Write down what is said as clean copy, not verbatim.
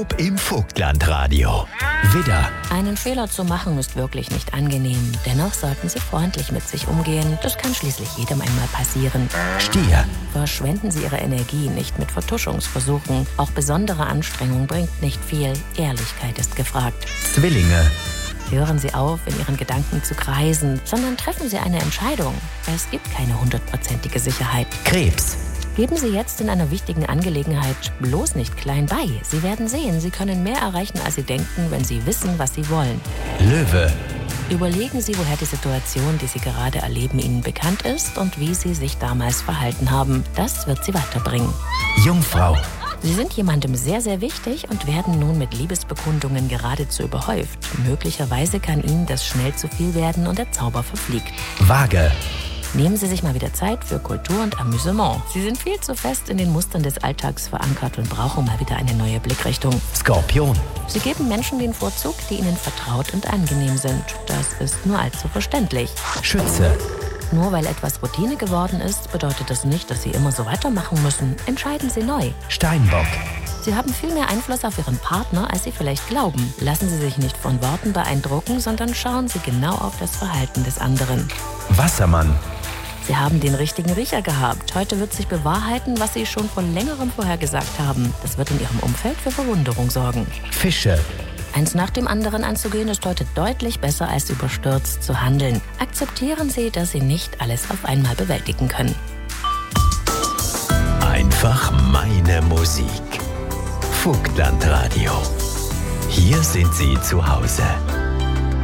Horoskop im Vogtlandradio. Widder, Einen Fehler zu machen ist wirklich nicht angenehm. Dennoch sollten Sie freundlich mit sich umgehen. Das kann schließlich jedem einmal passieren. Stier, Verschwenden Sie Ihre Energie nicht mit Vertuschungsversuchen. Auch besondere Anstrengung bringt nicht viel. Ehrlichkeit ist gefragt. Zwillinge, Hören Sie auf, in Ihren Gedanken zu kreisen, sondern treffen Sie eine Entscheidung. Es gibt keine 100%ige Sicherheit. Krebs, Geben Sie jetzt in einer wichtigen Angelegenheit bloß nicht klein bei. Sie werden sehen, Sie können mehr erreichen, als Sie denken, wenn Sie wissen, was Sie wollen. Löwe, Überlegen Sie, woher die Situation, die Sie gerade erleben, Ihnen bekannt ist und wie Sie sich damals verhalten haben. Das wird Sie weiterbringen. Jungfrau, Sie sind jemandem sehr, sehr wichtig und werden nun mit Liebesbekundungen geradezu überhäuft. Möglicherweise kann Ihnen das schnell zu viel werden und der Zauber verfliegt. Waage, Nehmen Sie sich mal wieder Zeit für Kultur und Amüsement. Sie sind viel zu fest in den Mustern des Alltags verankert und brauchen mal wieder eine neue Blickrichtung. Skorpion, Sie geben Menschen den Vorzug, die Ihnen vertraut und angenehm sind. Das ist nur allzu verständlich. Schütze, Nur weil etwas Routine geworden ist, bedeutet das nicht, dass Sie immer so weitermachen müssen. Entscheiden Sie neu. Steinbock, Sie haben viel mehr Einfluss auf Ihren Partner, als Sie vielleicht glauben. Lassen Sie sich nicht von Worten beeindrucken, sondern schauen Sie genau auf das Verhalten des anderen. Wassermann, Sie haben den richtigen Riecher gehabt. Heute wird sich bewahrheiten, was Sie schon vor längerem vorhergesagt haben. Das wird in Ihrem Umfeld für Verwunderung sorgen. Fische, Eins nach dem anderen anzugehen, ist heute deutlich besser, als überstürzt zu handeln. Akzeptieren Sie, dass Sie nicht alles auf einmal bewältigen können. einfach meine Musik. Vogtlandradio. Hier sind Sie zu Hause.